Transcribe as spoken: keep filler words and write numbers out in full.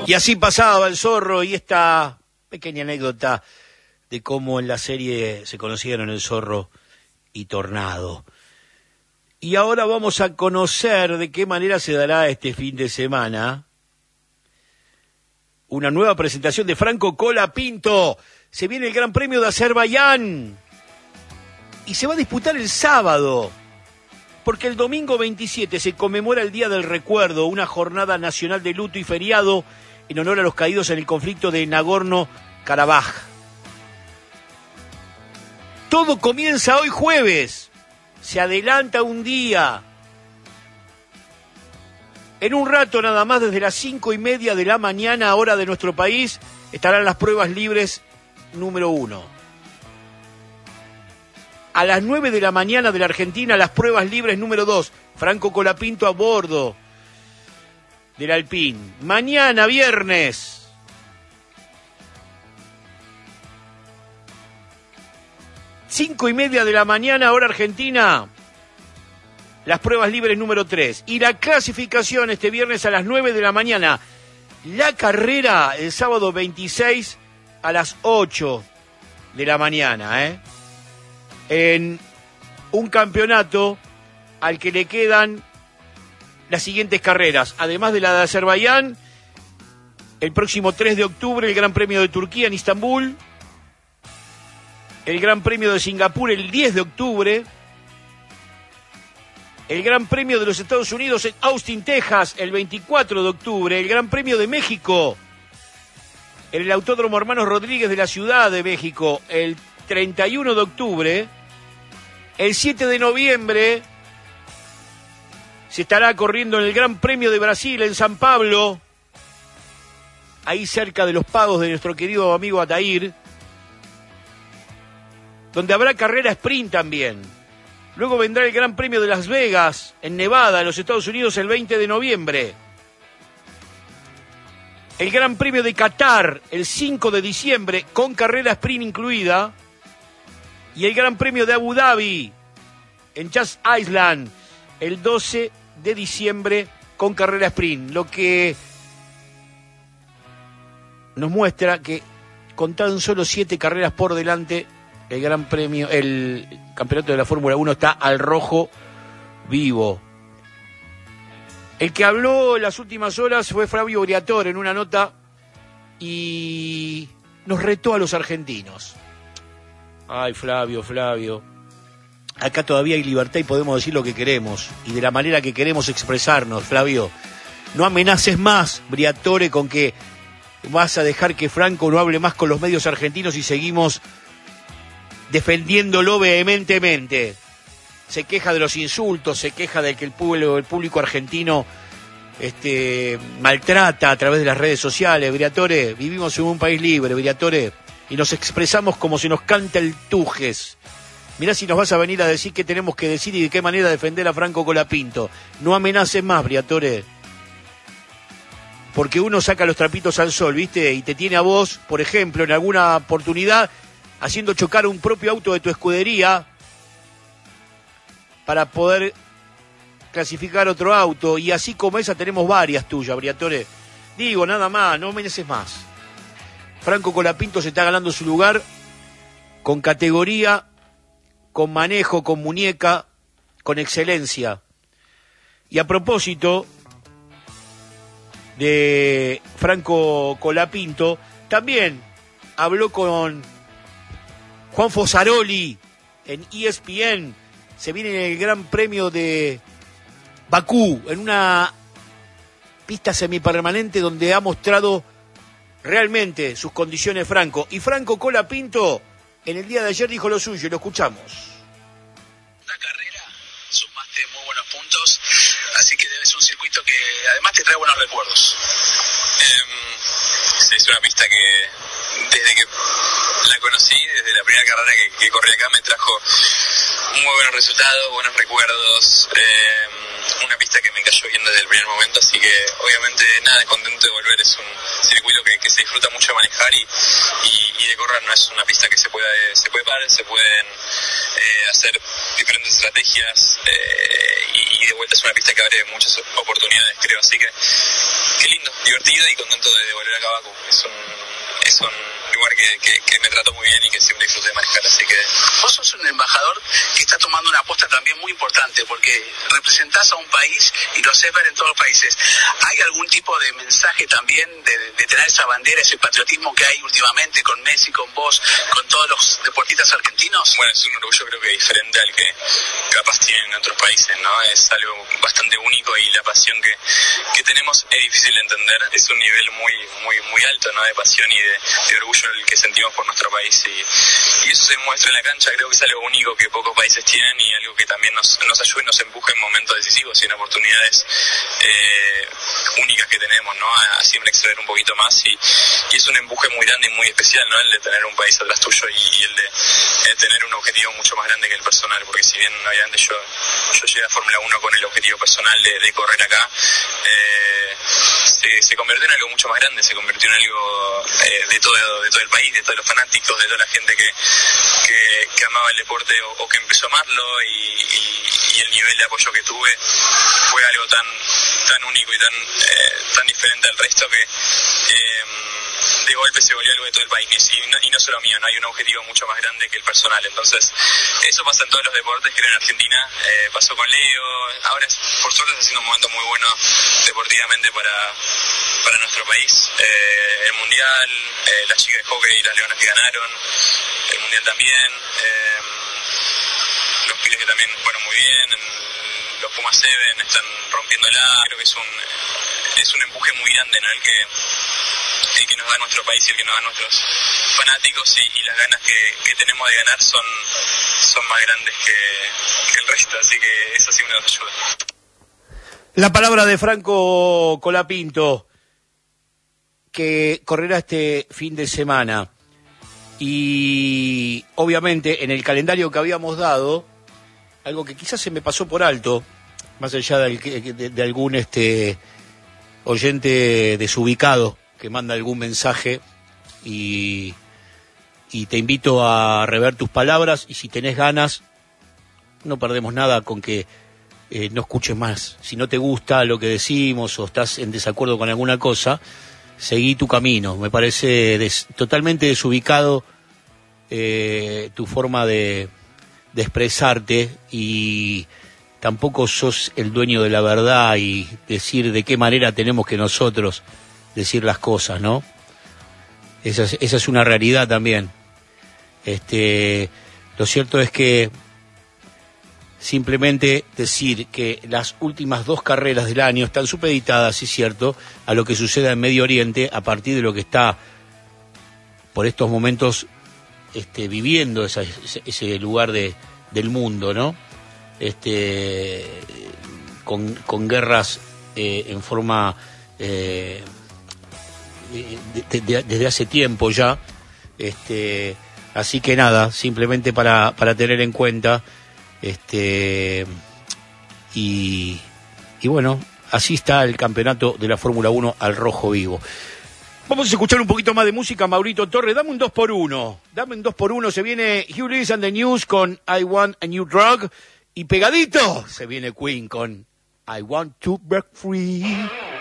Y así pasaba el zorro, y esta pequeña anécdota de cómo en la serie se conocieron el zorro y Tornado. Y ahora vamos a conocer de qué manera se dará este fin de semana una nueva presentación de Franco Colapinto. Se viene el Gran Premio de Azerbaiyán y se va a disputar el sábado, porque el domingo veintisiete se conmemora el Día del Recuerdo, una jornada nacional de luto y feriado en honor a los caídos en el conflicto de Nagorno-Karabaj. Todo comienza hoy jueves, se adelanta un día. En un rato nada más, desde las cinco y media de la mañana, hora de nuestro país, estarán las pruebas libres número uno. A las nueve de la mañana de la Argentina, las pruebas libres número dos. Franco Colapinto a bordo del Alpine. Mañana, viernes, cinco y media de la mañana, hora argentina, las pruebas libres número tres. Y la clasificación este viernes a las nueve de la mañana. La carrera el sábado veintiséis a las ocho de la mañana, ¿eh? En un campeonato al que le quedan las siguientes carreras. Además de la de Azerbaiyán, el próximo tres de octubre el Gran Premio de Turquía en Istambul, el Gran Premio de Singapur el diez de octubre, el Gran Premio de los Estados Unidos en Austin, Texas, el veinticuatro de octubre, el Gran Premio de México en el Autódromo Hermanos Rodríguez de la Ciudad de México el treinta y uno de octubre, el siete de noviembre se estará corriendo en el Gran Premio de Brasil en San Pablo, ahí cerca de los pagos de nuestro querido amigo Atair, donde habrá carrera sprint también. Luego vendrá el Gran Premio de Las Vegas en Nevada, en los Estados Unidos, el veinte de noviembre. El Gran Premio de Qatar el cinco de diciembre, con carrera sprint incluida. Y el Gran Premio de Abu Dhabi en Yas Island el doce de diciembre, con carrera sprint. Lo que nos muestra que con tan solo siete carreras por delante, el Gran Premio, el campeonato de la Fórmula uno está al rojo vivo. El que habló en las últimas horas fue Flavio Briatore en una nota y nos retó a los argentinos. Ay, Flavio, Flavio. Acá todavía hay libertad y podemos decir lo que queremos y de la manera que queremos expresarnos, Flavio. No amenaces más, Briatore, con que vas a dejar que Franco no hable más con los medios argentinos y seguimos defendiéndolo vehementemente. Se queja de los insultos, se queja de que el público, el público argentino este, maltrata a través de las redes sociales. Briatore, vivimos en un país libre, Briatore, y nos expresamos como se nos canta el tujes. Mirá si nos vas a venir a decir qué tenemos que decir y de qué manera defender a Franco Colapinto. No amenaces más, Briatore. Porque uno saca los trapitos al sol, ¿viste? Y te tiene a vos, por ejemplo, en alguna oportunidad, haciendo chocar un propio auto de tu escudería para poder clasificar otro auto. Y así como esa tenemos varias tuyas, Briatore. Digo, nada más, no amenaces más. Franco Colapinto se está ganando su lugar con categoría, con manejo, con muñeca, con excelencia. Y a propósito de Franco Colapinto, también habló con Juan Fosaroli en E S P N. Se viene el Gran Premio de Bakú, en una pista semipermanente donde ha mostrado realmente sus condiciones Franco. Y Franco Colapinto en el día de ayer dijo lo suyo, lo escuchamos. Una carrera, sumaste muy buenos puntos, así que debe ser un circuito que además te trae buenos recuerdos. Eh, es una pista que desde que la conocí, desde la primera carrera que, que corrí acá, me trajo muy buenos resultados, buenos recuerdos. Eh, una pista que me cayó bien desde el primer momento, así que obviamente nada, contento de volver. Es un circuito que, que se disfruta mucho de manejar y, y, y de correr. No es una pista que se pueda se puede parar, se pueden eh, hacer diferentes estrategias eh, y, y de vuelta es una pista que abre muchas oportunidades, creo. Así que qué lindo, divertido y contento de volver acá a Bakú. Es un, es un lugar que, que, que me trató muy bien y que siempre disfruté de manejar, así que... Vos sos un embajador que está tomando una apuesta también muy importante, porque representás a un país y lo haces ver en todos los países. ¿Hay algún tipo de mensaje también de, de tener esa bandera, ese patriotismo que hay últimamente con Messi, con vos, con todos los deportistas argentinos? Bueno, es un orgullo creo que diferente al que capaz tienen en otros países, ¿no? Es algo bastante único y la pasión que, que tenemos es difícil de entender. Es un nivel muy muy muy alto, ¿no? De pasión y de, de orgullo el que sentimos por nuestro país y, y eso se muestra en la cancha. Creo que es algo único que pocos países tienen y algo que también nos, nos ayuda y nos empuje en momentos decisivos y en oportunidades eh, únicas que tenemos, ¿no? A, a siempre exceder un poquito más y, y es un empuje muy grande y muy especial, ¿no? El de tener un país atrás tuyo y, y el de eh, tener un objetivo mucho más grande que el personal, porque si bien obviamente yo, yo llegué a Fórmula uno con el objetivo personal de, de correr acá, eh, se, se convirtió en algo mucho más grande, se convirtió en algo eh, de todo de todo el país, de todos los fanáticos, de toda la gente que, que, que amaba el deporte o, o que empezó a amarlo y, y, y el nivel de apoyo que tuve fue algo tan tan único y tan eh, tan diferente al resto que eh, de golpe se volvió algo de todo el país y no, y no solo mío, no hay un objetivo mucho más grande que el personal. Entonces eso pasa en todos los deportes, creo en Argentina, eh, pasó con Leo, ahora es, por suerte está haciendo un momento muy bueno deportivamente para para nuestro país, eh, el mundial, eh, las chicas de hockey y las leonas que ganaron el mundial también, eh, los pibes que también fueron muy bien, los Pumas Seven están rompiéndola. Creo que es un es un empuje muy grande, ¿no? El que el que nos da nuestro país y el que nos da nuestros fanáticos y, y las ganas que, que tenemos de ganar son son más grandes que, que el resto, así que eso siempre nos ayuda. La palabra de Franco Colapinto, que correrá este fin de semana y obviamente en el calendario que habíamos dado, algo que quizás se me pasó por alto, más allá de, de, de algún este oyente desubicado que manda algún mensaje y, y te invito a rever tus palabras y si tenés ganas, no perdemos nada con que eh, no escuches más. Si no te gusta lo que decimos o estás en desacuerdo con alguna cosa, seguí tu camino. Me parece des, totalmente desubicado eh, tu forma de, de expresarte y tampoco sos el dueño de la verdad y decir de qué manera tenemos que nosotros decir las cosas, ¿no? Esa es, esa es una realidad también. Este, lo cierto es que simplemente decir que las últimas dos carreras del año están supeditadas, sí es cierto, a lo que suceda en Medio Oriente a partir de lo que está por estos momentos este, viviendo esa, ese, ese lugar de, del mundo, ¿no? Este, con, con guerras eh, en forma eh, de, de, desde hace tiempo ya, este, así que nada, simplemente para, para tener en cuenta. Este y, y bueno, así está el campeonato de la Fórmula uno al rojo vivo. Vamos a escuchar un poquito más de música, Maurito Torres. Dame un dos por uno. Dame un dos por uno. Se viene Hugh Lewis and the News con I Want a New Drug. Y pegadito se viene Queen con I Want to Break Free.